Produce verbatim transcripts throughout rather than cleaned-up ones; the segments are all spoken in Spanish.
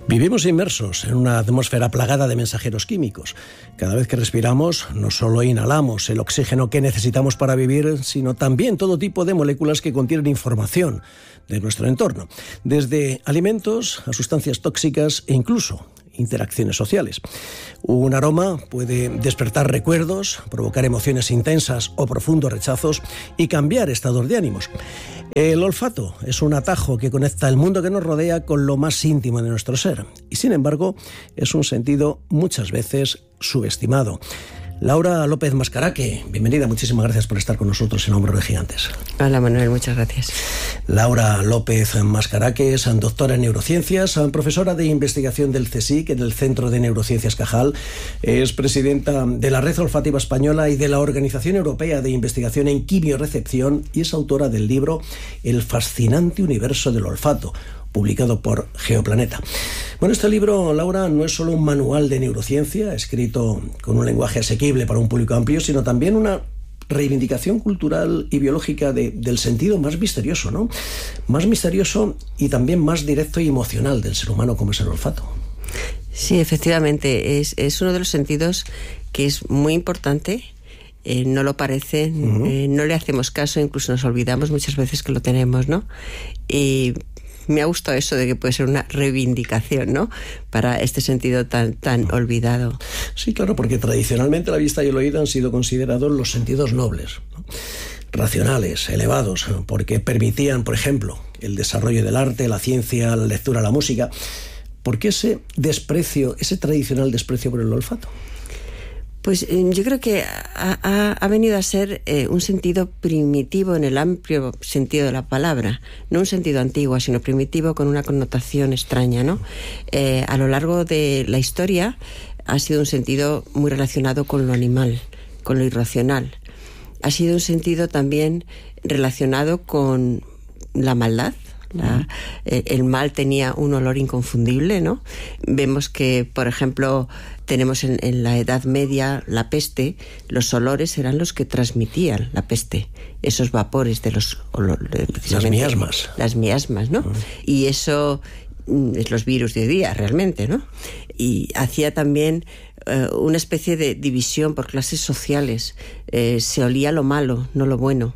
Vivimos inmersos en una atmósfera plagada de mensajeros químicos. Cada vez que respiramos, no solo inhalamos el oxígeno que necesitamos para vivir, sino también todo tipo de moléculas que contienen información de nuestro entorno, desde alimentos a sustancias tóxicas e incluso interacciones sociales. Un aroma puede despertar recuerdos, provocar emociones intensas o profundos rechazos y cambiar estados de ánimos. El olfato es un atajo que conecta el mundo que nos rodea con lo más íntimo de nuestro ser y, sin embargo, es un sentido muchas veces subestimado. Laura López Mascaraque, bienvenida, muchísimas gracias por estar con nosotros en Hombros de Gigantes. Hola Manuel, muchas gracias. Laura López Mascaraque es doctora en neurociencias, profesora de investigación del CSIC en el Centro de Neurociencias Cajal, es presidenta de la Red Olfativa Española y de la Organización Europea de Investigación en Quimiorrecepción y es autora del libro El fascinante universo del olfato, publicado por Geoplaneta. Bueno, este libro, Laura, no es solo un manual de neurociencia escrito con un lenguaje asequible para un público amplio, sino también una reivindicación cultural y biológica de, del sentido más misterioso, ¿no? Más misterioso y también más directo y emocional del ser humano, como es el olfato. Sí, efectivamente, es, es uno de los sentidos que es muy importante. Eh, no lo parece, uh-huh. eh, no le hacemos caso, incluso nos olvidamos muchas veces que lo tenemos, ¿no? Y me ha gustado eso de que puede ser una reivindicación, ¿no?, para este sentido tan, tan olvidado. Sí, claro, porque tradicionalmente la vista y el oído han sido considerados los sentidos nobles, ¿no?, racionales, elevados, porque permitían, por ejemplo, el desarrollo del arte, la ciencia, la lectura, la música. ¿Por qué ese desprecio, ese tradicional desprecio por el olfato? Pues yo creo que ha, ha, ha venido a ser eh, un sentido primitivo en el amplio sentido de la palabra, no un sentido antiguo, sino primitivo con una connotación extraña, ¿no? Eh, a lo largo de la historia ha sido un sentido muy relacionado con lo animal, con lo irracional. Ha sido un sentido también relacionado con la maldad. La, eh, el mal tenía un olor inconfundible, ¿no? Vemos que, por ejemplo, tenemos en, en la Edad Media la peste, los olores eran los que transmitían la peste, esos vapores de los olores, las miasmas. Las miasmas, ¿no? Uh-huh. Y eso es los virus de hoy día, realmente, ¿no? Y hacía también eh, una especie de división por clases sociales. Eh, se olía lo malo, no lo bueno.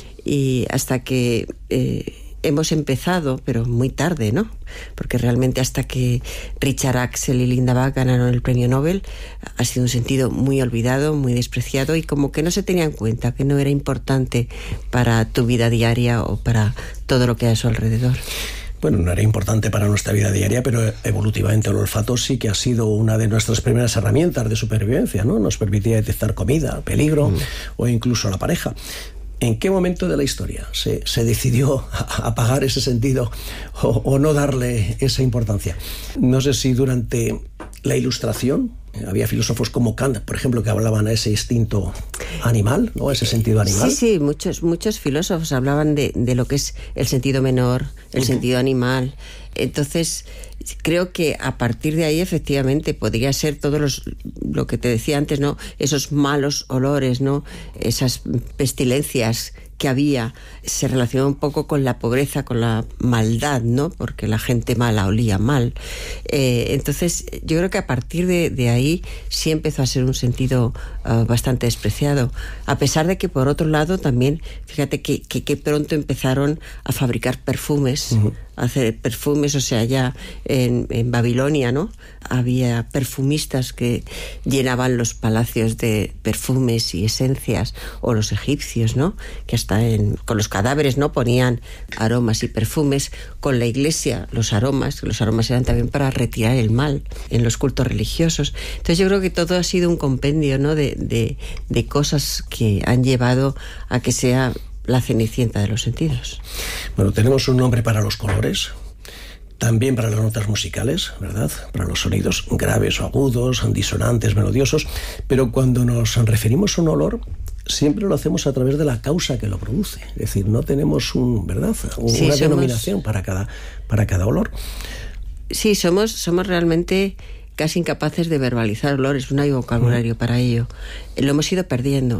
Y hasta que Eh, hemos empezado, pero muy tarde, ¿no? Porque realmente hasta que Richard Axel y Linda Bach ganaron el premio Nobel ha sido un sentido muy olvidado, muy despreciado y como que no se tenía en cuenta, que no era importante para tu vida diaria o para todo lo que hay a su alrededor. Bueno, no era importante para nuestra vida diaria, pero evolutivamente el olfato sí que ha sido una de nuestras primeras herramientas de supervivencia, ¿no? Nos permitía detectar comida, peligro mm. o incluso la pareja. ¿En qué momento de la historia se, se decidió apagar ese sentido o, o no darle esa importancia? No sé si durante la Ilustración había filósofos como Kant, por ejemplo, que hablaban a ese instinto animal, ¿no?, ese sentido animal. Sí, sí, muchos, muchos filósofos hablaban de, de lo que es el sentido menor, el uh-huh. sentido animal. Entonces, creo que a partir de ahí, efectivamente, podría ser todos los, lo que te decía antes, ¿no?, esos malos olores, ¿no?, esas pestilencias que había, se relacionó un poco con la pobreza, con la maldad, ¿no?, porque la gente mala olía mal. Eh, entonces, yo creo que a partir de, de ahí sí empezó a ser un sentido uh, bastante despreciado. A pesar de que, por otro lado, también, fíjate que, que, que pronto empezaron a fabricar perfumes, uh-huh. a hacer perfumes, o sea, ya en, en Babilonia, ¿no?, había perfumistas que llenaban los palacios de perfumes y esencias, o los egipcios, ¿no?, que hasta en, con los cadáveres, ¿no?, ponían aromas y perfumes. Con la iglesia, los aromas, los aromas eran también para retirar el mal en los cultos religiosos. Entonces yo creo que todo ha sido un compendio, ¿no?, de, de, de cosas que han llevado a que sea la cenicienta de los sentidos. Bueno, tenemos un nombre para los colores, también para las notas musicales, ¿verdad?, para los sonidos graves o agudos, disonantes, melodiosos, pero cuando nos referimos a un olor, siempre lo hacemos a través de la causa que lo produce. Es decir, no tenemos un, ¿verdad?, una sí, somos... denominación para cada, para cada olor. Sí, somos, somos realmente casi incapaces de verbalizar olores, no hay vocabulario para ello. Lo hemos ido perdiendo,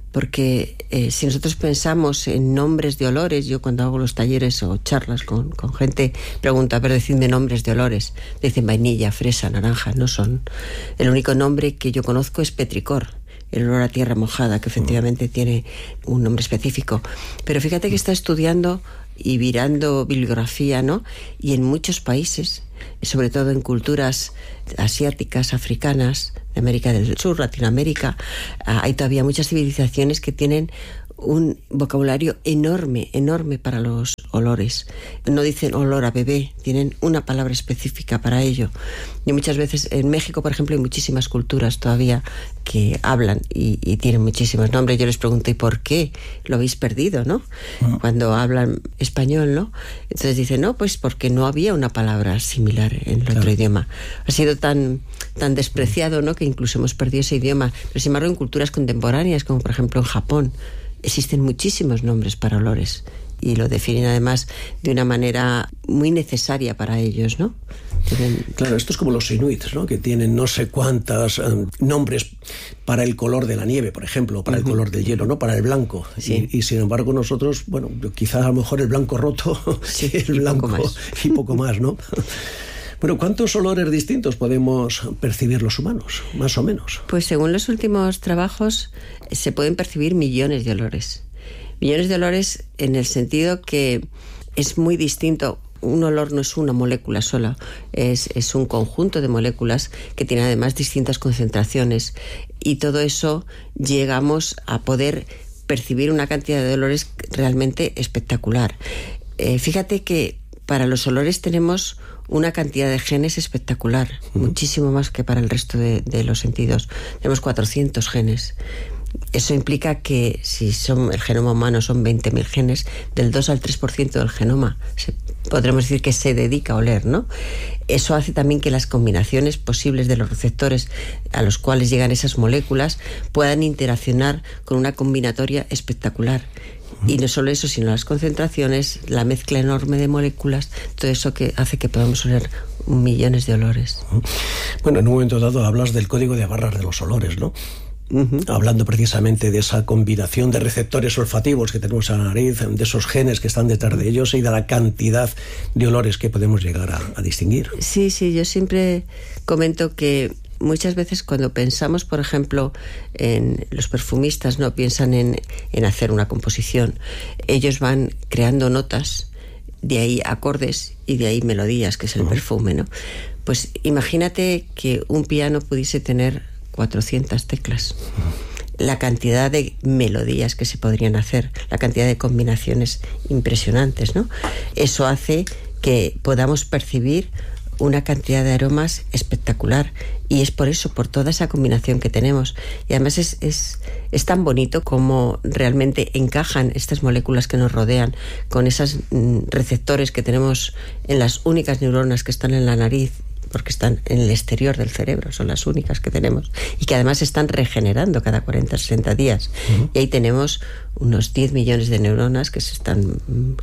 porque eh, si nosotros pensamos en nombres de olores, yo cuando hago los talleres o charlas con, con gente, pregunto, a ver, decidme nombres de olores. Dicen vainilla, fresa, naranja, no son. El único nombre que yo conozco es petricor, el olor a tierra mojada, que efectivamente tiene un nombre específico. Pero fíjate que está estudiando y mirando bibliografía, ¿no? Y en muchos países, sobre todo en culturas asiáticas, africanas, de América del Sur, Latinoamérica, hay todavía muchas civilizaciones que tienen un vocabulario enorme, enorme para los olores. No dicen olor a bebé, tienen una palabra específica para ello. Y muchas veces en México, por ejemplo, hay muchísimas culturas todavía que hablan y, y tienen muchísimos nombres. Yo les pregunto, ¿y por qué lo habéis perdido, no? Uh-huh. Cuando hablan español, ¿no? Entonces dicen, no, pues porque no había una palabra similar en el claro. otro idioma. Ha sido tan, tan despreciado, ¿no?, que incluso hemos perdido ese idioma. Pero sin embargo, en culturas contemporáneas, como por ejemplo en Japón, existen muchísimos nombres para olores y lo definen además de una manera muy necesaria para ellos, ¿no? Tienen... Claro, esto es como los inuits, ¿no?, que tienen no sé cuántos um, nombres para el color de la nieve, por ejemplo, para uh-huh. el color del hielo, ¿no?, para el blanco. Sí. Y, y sin embargo nosotros, bueno, quizás a lo mejor el blanco roto, sí, el blanco poco más. y poco más, ¿no? Bueno, ¿cuántos olores distintos podemos percibir los humanos, más o menos? Pues según los últimos trabajos, se pueden percibir millones de olores. Millones de olores en el sentido que es muy distinto. Un olor no es una molécula sola, es, es un conjunto de moléculas que tienen además distintas concentraciones. Y todo eso llegamos a poder percibir una cantidad de olores realmente espectacular. Eh, fíjate que para los olores tenemos una cantidad de genes espectacular, uh-huh. muchísimo más que para el resto de, de los sentidos. Tenemos cuatrocientos genes. Eso implica que si son, el genoma humano son veinte mil genes, del dos al tres por ciento del genoma se, podremos decir que se dedica a oler, ¿no? Eso hace también que las combinaciones posibles de los receptores a los cuales llegan esas moléculas puedan interaccionar con una combinatoria espectacular. Y no solo eso, sino las concentraciones, la mezcla enorme de moléculas, todo eso que hace que podamos oler millones de olores. Bueno, en un momento dado hablas del código de barras de los olores, ¿no? Uh-huh. Hablando precisamente de esa combinación de receptores olfativos que tenemos en la nariz, de esos genes que están detrás de ellos y de la cantidad de olores que podemos llegar a, a distinguir. Sí, sí, yo siempre comento que muchas veces cuando pensamos, por ejemplo, en los perfumistas, no piensan en, en hacer una composición. Ellos van creando notas, de ahí acordes y de ahí melodías, que es el uh-huh. perfume, ¿no? Pues imagínate que un piano pudiese tener cuatrocientas teclas. Uh-huh. La cantidad de melodías que se podrían hacer, la cantidad de combinaciones impresionantes, ¿no? Eso hace que podamos percibir una cantidad de aromas espectacular, y es por eso, por toda esa combinación que tenemos. Y además es, es, es tan bonito como realmente encajan estas moléculas que nos rodean con esos mm, receptores que tenemos en las únicas neuronas que están en la nariz, porque están en el exterior del cerebro, son las únicas que tenemos, y que además están regenerando cada cuarenta a sesenta días. Uh-huh. Y ahí tenemos unos diez millones de neuronas que se están...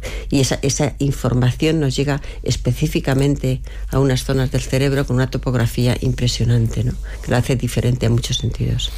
Y esa, esa información nos llega específicamente a unas zonas del cerebro con una topografía impresionante, ¿no?, que lo hace diferente en muchos sentidos.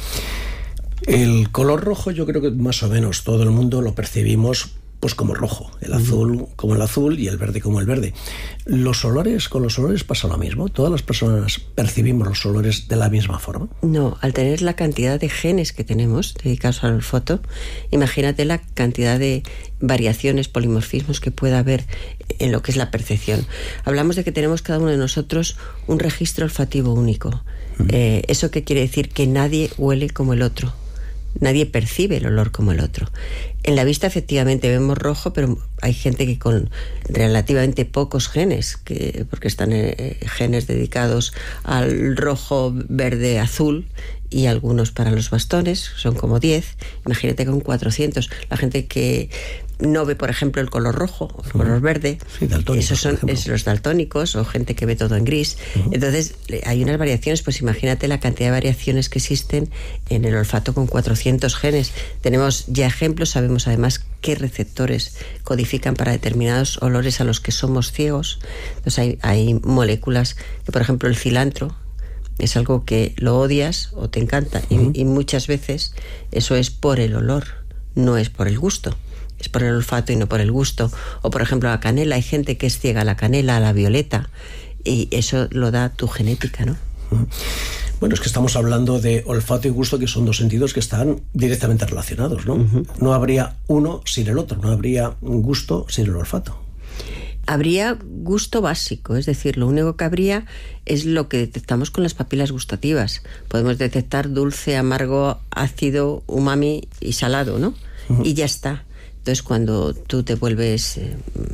El color rojo, yo creo que más o menos todo el mundo lo percibimos pues como rojo, el azul como el azul y el verde como el verde. ¿Los olores, con los olores pasa lo mismo? ¿Todas las personas percibimos los olores de la misma forma? No, al tener la cantidad de genes que tenemos dedicados al olfato, imagínate la cantidad de variaciones, polimorfismos que pueda haber en lo que es la percepción. Hablamos de que tenemos cada uno de nosotros un registro olfativo único. Uh-huh. Eh, ¿Eso qué quiere decir? Que nadie huele como el otro. Nadie percibe el olor como el otro. En la vista efectivamente vemos rojo, pero hay gente que con relativamente pocos genes, que, porque están eh, genes dedicados al rojo, verde, azul, y algunos para los bastones, son como diez, imagínate con cuatrocientos. La gente que no ve, por ejemplo, el color rojo o el color verde, sí, esos son es los daltónicos, o gente que ve todo en gris. Uh-huh. Entonces hay unas variaciones, pues imagínate la cantidad de variaciones que existen en el olfato con cuatrocientos genes. Tenemos ya ejemplos, sabemos además qué receptores codifican para determinados olores a los que somos ciegos. Entonces hay, hay moléculas que, por ejemplo, el cilantro Es algo que lo odias o te encanta. Uh-huh. y, y muchas veces eso es por el olor, no es por el gusto. Es por el olfato y no por el gusto. O por ejemplo la canela, hay gente que es ciega a la canela, a la violeta, y eso lo da tu genética, ¿no? Uh-huh. Bueno, es que estamos hablando de olfato y gusto, que son dos sentidos que están directamente relacionados, ¿no? Uh-huh. No habría uno sin el otro, no habría gusto sin el olfato. Habría gusto básico, es decir, lo único que habría es lo que detectamos con las papilas gustativas. Podemos detectar dulce, amargo, ácido, umami y salado, ¿no? Uh-huh. Y ya está. Entonces, cuando tú te vuelves... Eh,